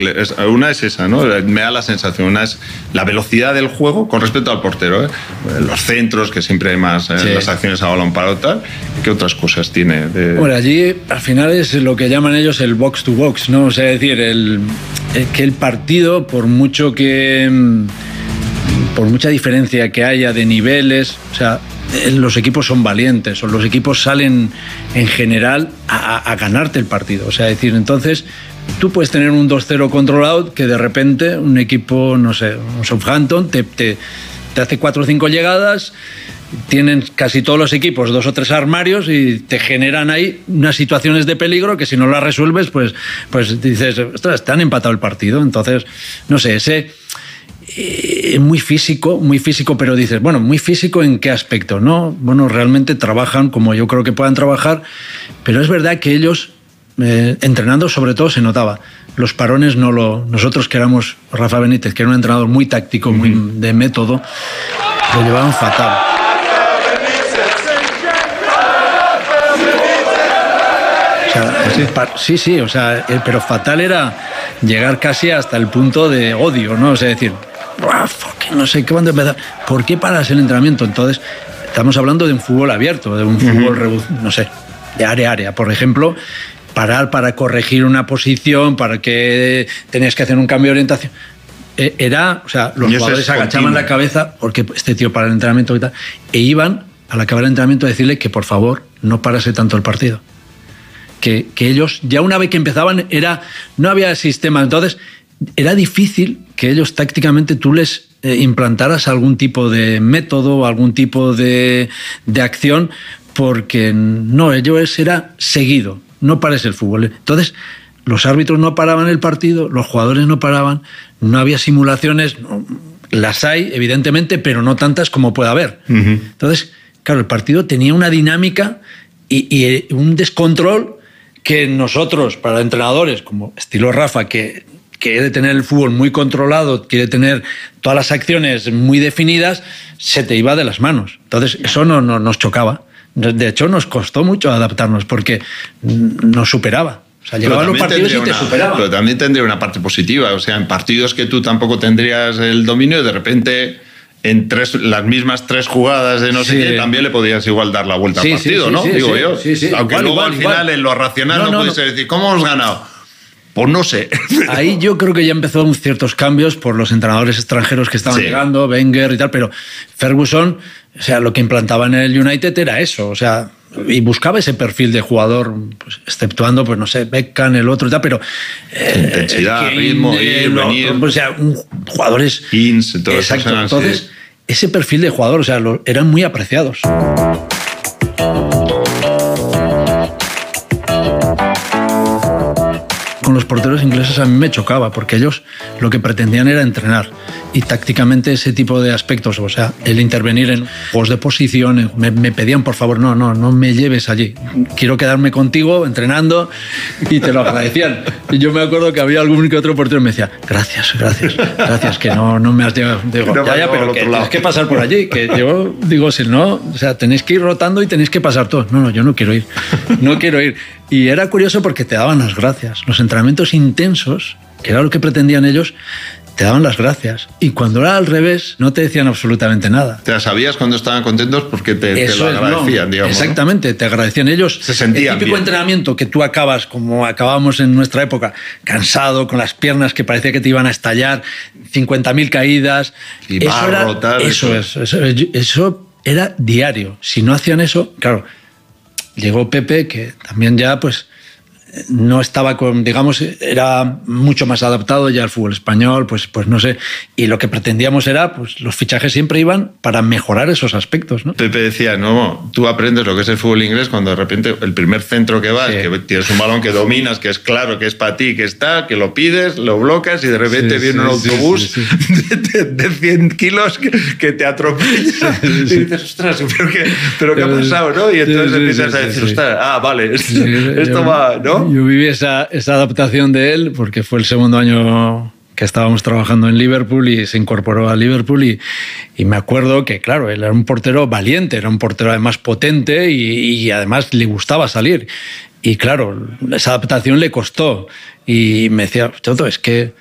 Una es esa, ¿no? Me da la sensación. Una es la velocidad del juego con respecto al portero, ¿eh? Los centros, que siempre hay más, las acciones a balón parado tal. ¿Qué otras cosas tiene? Bueno, allí al final es lo que llaman ellos el box to box, ¿no? O sea, es decir, que el partido, por mucha diferencia que haya de niveles, o sea, los equipos son valientes, o los equipos salen en general a ganarte el partido. O sea, es decir, entonces tú puedes tener un 2-0 controlado que de repente un equipo, no sé, un Southampton te hace 4 o 5 llegadas, tienen casi todos los equipos 2 o 3 armarios y te generan ahí unas situaciones de peligro que si no las resuelves, pues dices, ostras, te han empatado el partido. Entonces, no sé, ese... muy físico, pero dices, bueno, muy físico ¿en qué aspecto? ¿No? Bueno, realmente trabajan como yo creo que puedan trabajar, pero es verdad que ellos, entrenando sobre todo, se notaba. Los parones nosotros que éramos, Rafa Benítez, que era un entrenador muy táctico, muy de método, lo llevaban fatal. O sea, sí, o sea, pero fatal era llegar casi hasta el punto de odio, ¿no? O sea, decir, no sé qué van a empezar. ¿Por qué paras el entrenamiento? Entonces, estamos hablando de un fútbol abierto, de un fútbol, no sé, de área a área. Por ejemplo, parar para corregir una posición, para que tenías que hacer un cambio de orientación. O sea, los jugadores agachaban la cabeza porque este tío para el entrenamiento y tal, e iban al acabar el entrenamiento a decirle que por favor no parase tanto el partido. Que ellos, ya una vez que empezaban, no había sistema. Entonces, era difícil que ellos tácticamente tú les implantaras algún tipo de método, algún tipo de acción, porque no, ellos era seguido, no pares el fútbol. Entonces, los árbitros no paraban el partido, los jugadores no paraban, no había simulaciones, las hay, evidentemente, pero no tantas como puede haber. Entonces, claro, el partido tenía una dinámica y un descontrol que nosotros, para entrenadores como estilo Rafa, que quiere tener el fútbol muy controlado, quiere tener todas las acciones muy definidas, se te iba de las manos. Entonces, eso no nos chocaba. De hecho, nos costó mucho adaptarnos porque nos superaba. O sea, llegaban los partidos y te superaban. Pero también tendría una parte positiva. O sea, en partidos que tú tampoco tendrías el dominio, de repente en las mismas 3 jugadas de no sé qué, también le podías igual dar la vuelta al partido, ¿no? Digo yo. Aunque luego al final en lo racional no puedes decir, ¿cómo hemos ganado? Pues no sé. Ahí yo creo que ya empezó ciertos cambios por los entrenadores extranjeros que estaban llegando, Wenger y tal, pero Ferguson, o sea, lo que implantaba en el United era eso, o sea, y buscaba ese perfil de jugador, pues, exceptuando, pues no sé, Beckham, el otro y tal, pero... intensidad, ritmo, venir... O sea, jugadores... todo exacto, eso. entonces, ese perfil de jugador, o sea, eran muy apreciados. Con los porteros ingleses a mí me chocaba, porque ellos lo que pretendían era entrenar, y tácticamente ese tipo de aspectos, o sea, el intervenir en juegos de posición, me pedían por favor, no me lleves allí, quiero quedarme contigo entrenando, y te lo agradecían. Y yo me acuerdo que había algún que otro portero que me decía, gracias, que no me has llevado. Digo, ya, pero que tienes que pasar por allí, que yo digo, si no, o sea, tenéis que ir rotando y tenéis que pasar todos. No, yo no quiero ir. Y era curioso porque te daban las gracias. Los entrenamientos intensos, que era lo que pretendían ellos, te daban las gracias. Y cuando era al revés, no te decían absolutamente nada. Te sabías cuando estaban contentos porque te lo agradecían, digamos. Exactamente, ¿no? Te agradecían ellos. Se sentían el típico bien. Entrenamiento que tú acabas, como acabábamos en nuestra época, cansado, con las piernas que parecía que te iban a estallar, 50.000 caídas. Y eso era diario. Si no hacían eso, claro, llegó Pepe, que también ya, pues, no estaba digamos, era mucho más adaptado ya al fútbol español, pues no sé, y lo que pretendíamos era, pues los fichajes siempre iban para mejorar esos aspectos, ¿no? Pepe decía, no, tú aprendes lo que es el fútbol inglés cuando de repente el primer centro que vas, que tienes un balón que dominas, que es claro, que es para ti, que está, que lo pides, lo bloqueas y de repente viene un autobús de 100 kilos que te atropella y dices, ostras, pero ¿qué ha pasado, no? Y entonces empiezas a decir, ostras, vale, esto va, ¿no? Yo viví esa adaptación de él porque fue el segundo año que estábamos trabajando en Liverpool y se incorporó a Liverpool y me acuerdo que, claro, él era un portero valiente, era un portero además potente y además le gustaba salir. Y claro, esa adaptación le costó. Y me decía, Toto, es que